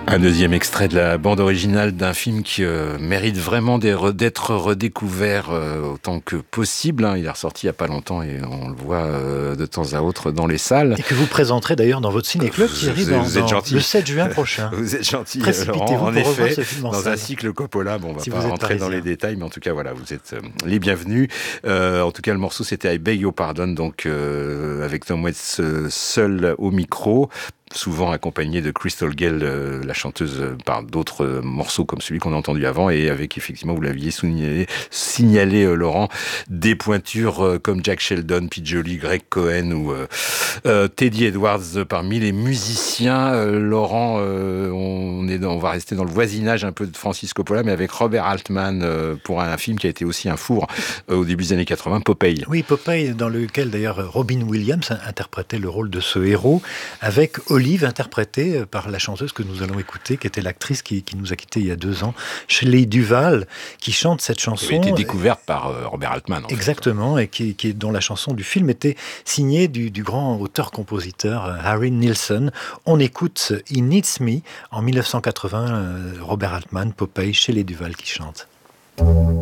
Un deuxième extrait de la bande originale d'un film qui mérite vraiment d'être redécouvert autant que possible. Il est ressorti il n'y a pas longtemps et on le voit de temps à autre dans les salles. Et que vous présenterez d'ailleurs dans votre ciné-club, Thierry, vous êtes gentil. Le 7 juin prochain. Vous êtes gentil, Précipitez-vous Laurent. En pour revoir effet, ce film en dans salle. un cycle Coppola, on va Si pas rentrer dans les détails, mais en tout cas, voilà, vous êtes les bienvenus. En tout cas, le morceau, c'était I Beg Your Pardon, donc avec Tom Waits seul au micro, souvent accompagné de Crystal Gayle, la chanteuse, par d'autres morceaux comme celui qu'on a entendu avant, et avec, effectivement, vous l'aviez signalé Laurent, des pointures comme Jack Sheldon, Pete Jolly, Greg Cohen ou Teddy Edwards parmi les musiciens. Laurent, on va rester dans le voisinage un peu de Francis Coppola, mais avec Robert Altman pour un film qui a été aussi un four au début des années 80, Popeye. Oui, Popeye, dans lequel d'ailleurs Robin Williams interprétait le rôle de ce héros, avec Olive interprétée par la chanteuse que nous allons écouter, qui était l'actrice qui nous a quittés il y a 2 ans, Shelley Duvall, qui chante cette chanson. Qui avait été découverte par Robert Altman. Exactement, et dont la chanson du film était signée du grand auteur-compositeur Harry Nilsson. On écoute He Needs Me en 1980, Robert Altman, Popeye, Shelley Duvall qui chante.